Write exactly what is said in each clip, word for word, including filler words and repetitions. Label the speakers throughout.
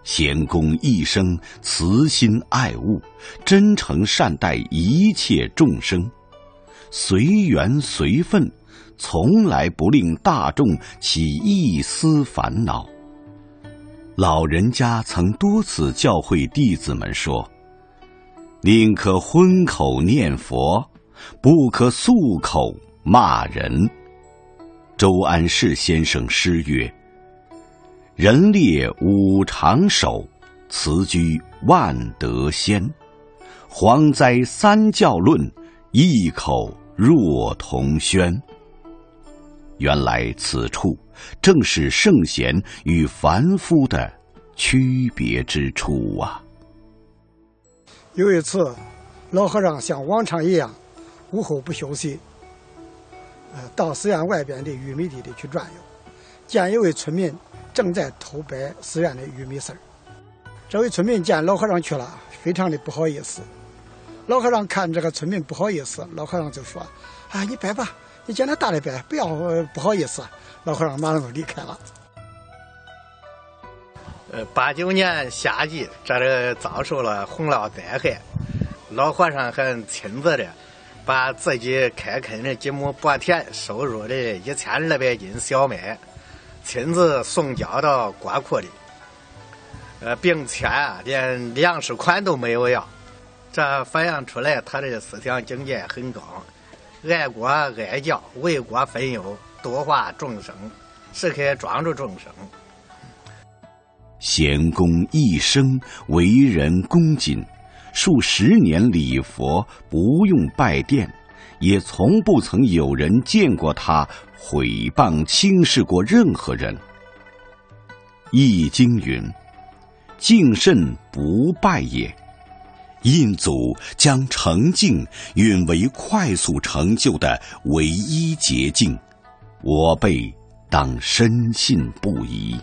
Speaker 1: 贤公一生慈心爱物，真诚善待一切众生，随缘随分，从来不令大众起一丝烦恼。老人家曾多次教诲弟子们说：宁可荤口念佛，不可素口骂人。周安世先生诗曰：人列五常守，辞居万德先。蝗灾三教论，异口若同轩。原来此处正是圣贤与凡夫的区别之处啊！
Speaker 2: 有一次，老和尚像往常一样，午后不休息，呃，到寺院外边的玉米地里去转悠，见一位村民正在偷掰寺院的玉米丝儿。这位村民见老和尚去了，非常的不好意思。老和尚看这个村民不好意思，老和尚就说：“啊，你掰吧，你见他大的掰，不要、呃、不好意思。”老和尚马上就离开了。
Speaker 3: 呃，八九年夏季，这里遭受了洪涝灾害，老和尚还亲自的把自己开垦的几亩薄田收入的一千二百斤小麦，亲自送交到国库里，呃，并且啊，连粮食款都没有要。这反映出来他的思想境界很高，爱国爱教，为国分忧，度化众生，时刻庄助众生。
Speaker 1: 贤公一生为人恭谨，数十年礼佛，不用拜殿，也从不曾有人见过他毁谤轻视过任何人。易经云：敬慎不败也。印祖将诚敬允为快速成就的唯一捷径，我辈当深信不疑。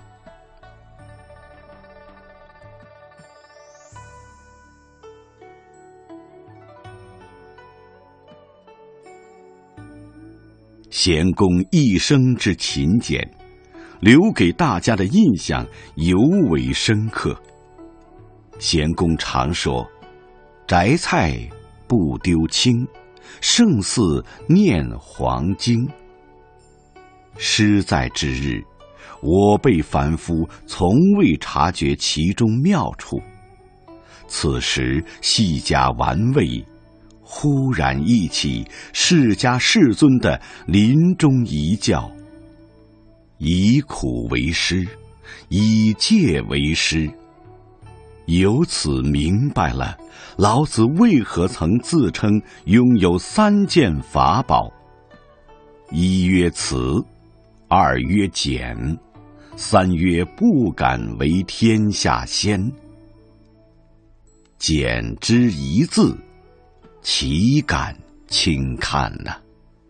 Speaker 1: 贤公一生之勤俭，留给大家的印象尤为深刻。贤公常说：摘菜不丢青，胜似念黄经。诗在之日，我辈凡夫从未察觉其中妙处，此时细加玩味，忽然忆起释迦世尊的临终遗教：以苦为师，以戒为师。由此明白了老子为何曾自称拥有三件法宝：一曰慈，二曰俭，三曰不敢为天下先。俭之一字，岂敢轻看呢、啊？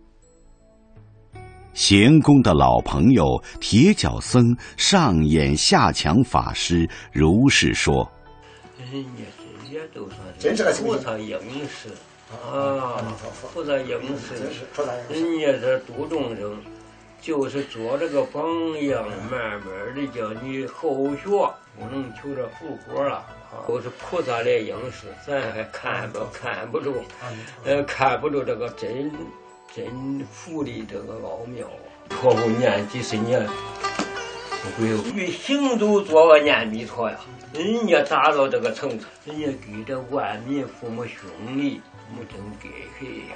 Speaker 1: 贤公的老朋友铁脚僧上演下强法师如是说：
Speaker 4: 人家这些都算是菩萨应时啊，菩萨应时，人家这度众生，就是做这个榜样，慢慢的叫你后学，不能求着福果了。都是菩萨来应时，咱还看不看不住，呃，看不住这个真真福的这个奥妙啊！托付念几十年，不会与行走做个念弥陀呀。人家达到这个程度，人家给这万民父母兄弟，没真给谁呀？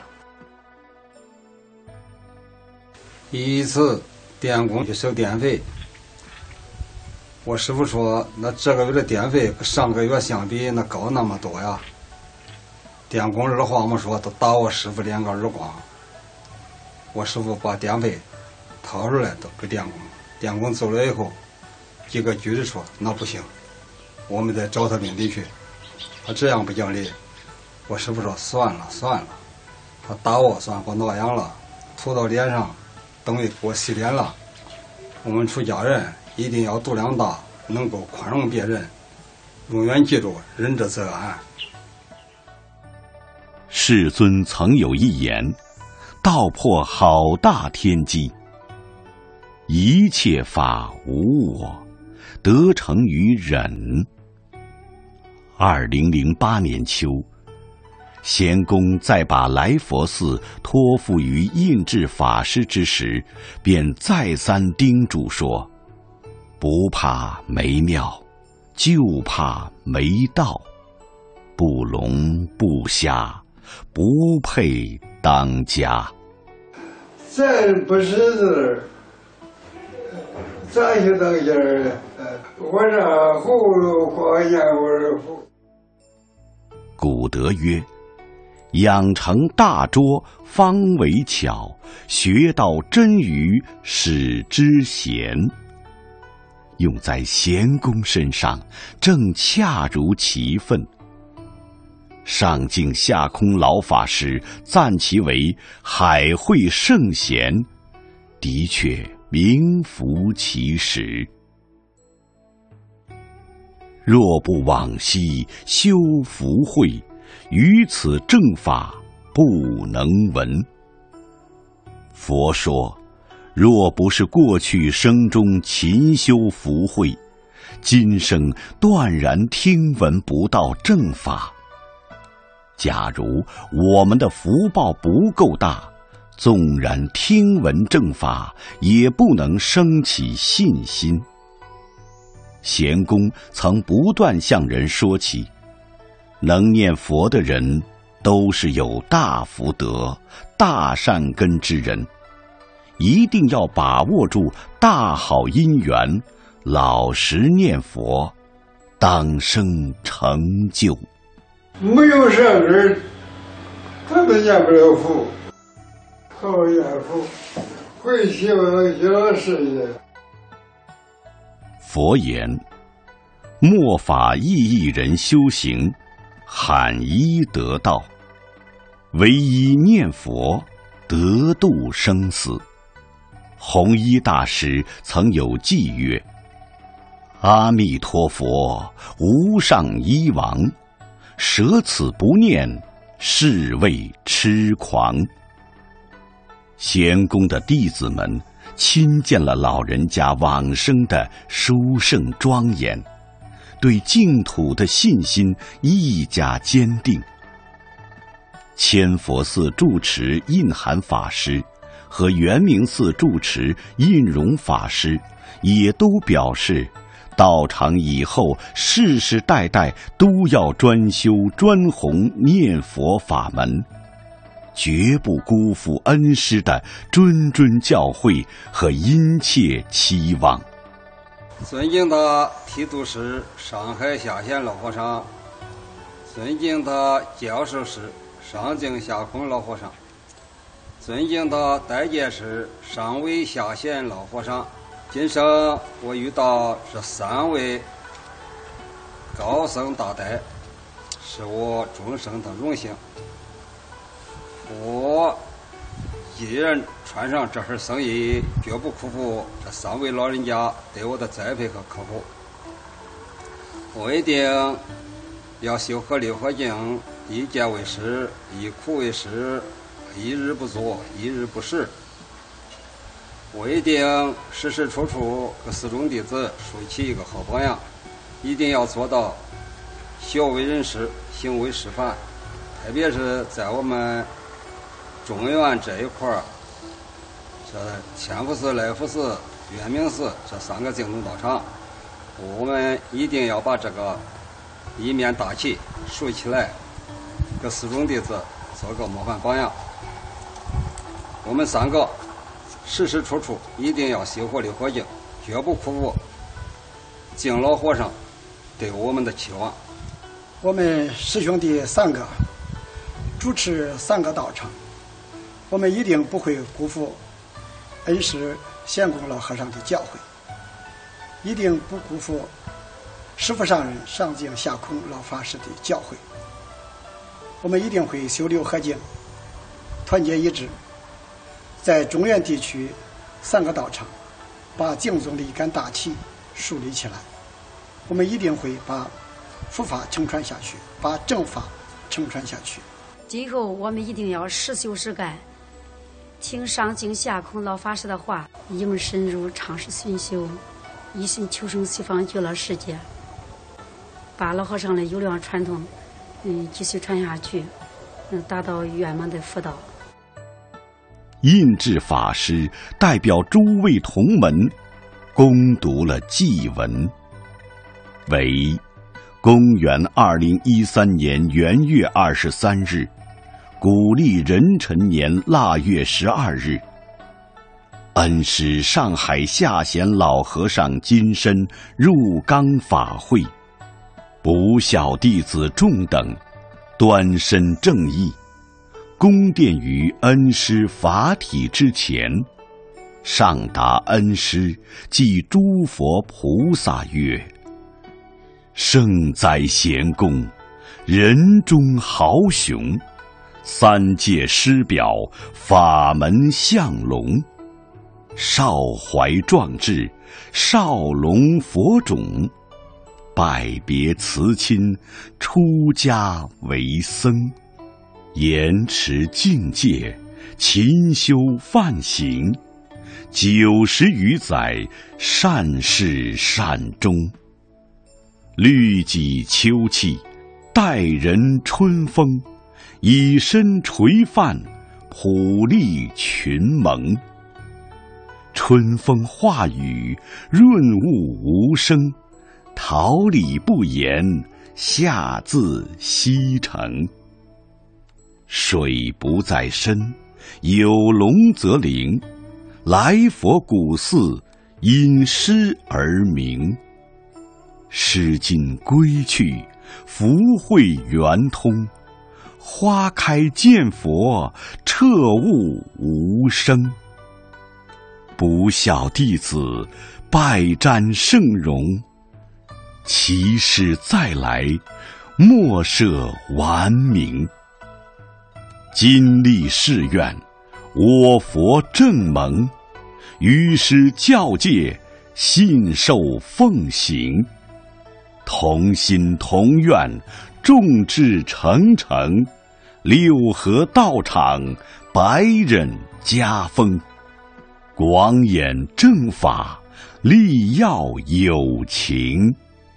Speaker 5: 一次电工去收电费，我师傅说：“那这个月的电费跟上个月相比，那高那么多呀。”电工二话没说，都打我师傅两个耳光。我师傅把电费掏出来都给电工，电工走了以后，几个句子说：“那不行。”我们再找他领地去，他这样不讲理。我师傅说算了算了，他打我算给我挠痒了，涂到脸上，等于给我洗脸了。我们出家人一定要度量大，能够宽容别人，永远记住仁者则安。
Speaker 1: 世尊曾有一言，道破好大天机：一切法无我， 得成于忍。二零零八年秋，贤公在把来佛寺托付于印智法师之时，便再三叮嘱说：不怕没庙，就怕没道，不聋不瞎，不配当家。
Speaker 6: 咱不识字，咋就当家了？我这葫芦画烟味符。
Speaker 1: 古德曰：养成大拙，方为巧；学到真语，使之贤。用在贤公身上，正恰如其分。上敬下空老法师赞其为海会圣贤，的确名副其实。若不往昔修福慧，于此正法不能闻。佛说，若不是过去生中勤修福慧，今生断然听闻不到正法。假如我们的福报不够大，纵然听闻正法，也不能生起信心。贤公曾不断向人说起，能念佛的人都是有大福德、大善根之人，一定要把握住大好因缘，老实念佛，当生成就。
Speaker 6: 没有善根，他们念不了佛。好念佛，会希望小事业。
Speaker 1: 佛言：末法意义人修行，罕一得道，唯一念佛，得度生死。弘一大师曾有偈曰：阿弥陀佛，无上医王，舍此不念，是谓痴狂。贤公的弟子们亲见了老人家往生的殊胜庄严，对净土的信心愈加坚定。千佛寺住持印涵法师和圆明寺住持印荣法师也都表示，道场以后世世代代都要专修专弘念佛法门，绝不辜负恩师的谆谆教诲和殷切期望。
Speaker 5: 尊敬的提督师上海下县老和尚，尊敬的教授师上敬下空老和尚，尊敬的代监师上位下县老和尚，今生我遇到这三位高僧大德，是我终生的荣幸。我一人穿上这份僧衣，绝不辜负这三位老人家对我的栽培和呵护。我一定要修合六合敬，一戒为师，一苦为师，一日不作，一日不食。我一定时时处处给寺中弟子树起一个好榜样，一定要做到学为人师，行为示范。特别是在我们中原这一块儿，这千佛寺、来福寺、圆明寺这三个净土道场，我们一定要把这个一面大旗竖起来，给寺中弟子做个模范榜样。我们三个时时处处一定要修活六合敬，绝不辜负敬老和尚对我们的期望。
Speaker 2: 我们师兄弟三个主持三个道场，我们一定不会辜负恩师贤公老和尚的教诲，一定不辜负师父上人上敬下空老法师的教诲。我们一定会修六合敬，团结一致，在中原地区三个道场把净宗的一杆大旗树立起来。我们一定会把佛法承传下去，把正法承传下去。
Speaker 7: 今后我们一定要实修实干，听上敬下空老法师的话，应深入尝试熏修， 一心求生西方极乐世界，把老和尚的优良传统，嗯，继续传下去，嗯，达到圆满的福道。
Speaker 1: 印智法师代表诸位同门，恭读了祭文，为公元二零一三年元月二十三日，古历壬辰年腊月十二日。恩师上海下贤老和尚金身入冈法会，不孝弟子众等端身正义，恭奠于恩师法体之前，上达恩师即诸佛菩萨曰：圣哉贤公，人中豪雄，三界师表，法门相龙，少怀壮志，少龙佛种，拜别辞亲，出家为僧，严持境界，勤修梵行，九十余载，善事善终，律己秋气，待人春风，以身垂范，普利群蒙。春风化雨，润物无声，桃李不言，下自西城。水不在深，有龙则灵，来佛古寺，因诗而名。诗经归去，福慧圆通，花开见佛，彻悟无生。不孝弟子，拜瞻圣容，其师再来，莫设顽名。今立誓愿，我佛正蒙，于师教戒，信受奉行，同心同愿，众志成城，六合道场，百忍家风，广演正法，力耀有情。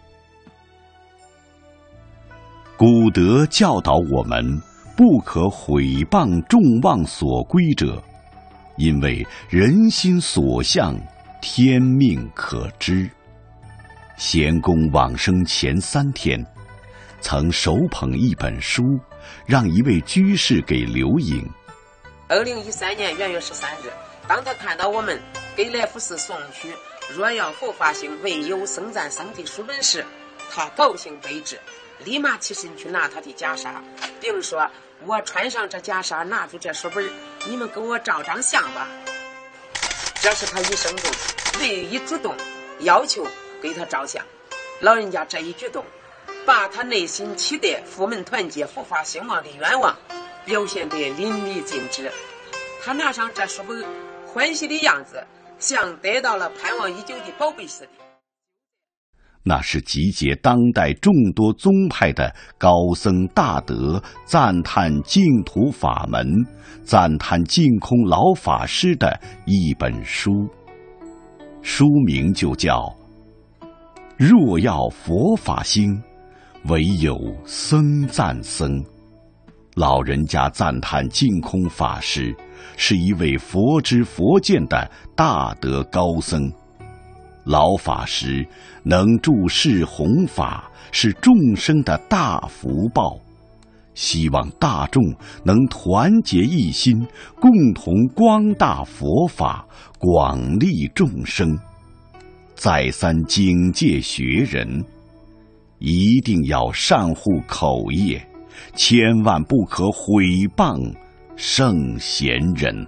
Speaker 1: 古德教导我们，不可毁谤众望所归者，因为人心所向，天命可知。贤公往生前三天，曾手捧一本书，让一位居士给留影。
Speaker 8: 二零一三年元月十三日，当他看到我们给来福寺送去若要佛法行唯有僧赞僧的书本时，他高兴悲之，立马起身去拿他的袈裟，并说：我穿上这袈裟，拿住这书本，你们给我照张相吧。这是他一生中唯一主动要求给他照相。老人家这一举动，把他内心期待佛门团结佛法兴旺的愿望表现得淋漓尽致。他拿上这书本，欢喜的样子像得到了盼望已久的宝贝似的。
Speaker 1: 那是集结当代众多宗派的高僧大德赞叹净土法门、赞叹净空老法师的一本书，书名就叫《若要佛法兴，唯有僧赞僧》。老人家赞叹净空法师是一位佛知佛见的大德高僧，老法师能助世弘法，是众生的大福报。希望大众能团结一心，共同光大佛法，广利众生。再三警戒学人，一定要善护口业，千万不可毁谤圣贤人。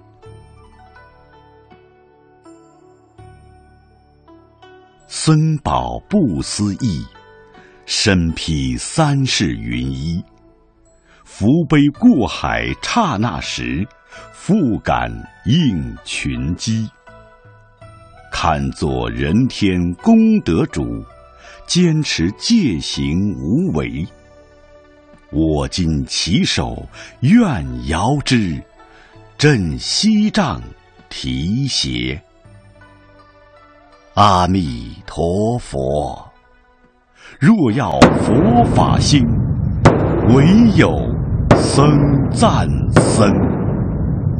Speaker 1: 僧宝不思议，身披三世云衣。福杯过海刹那时，复感应群机。看作人天功德主，坚持戒行无为。我今起手，愿遥之，振西杖提携。 阿弥陀佛。若要佛法兴，唯有僧赞僧。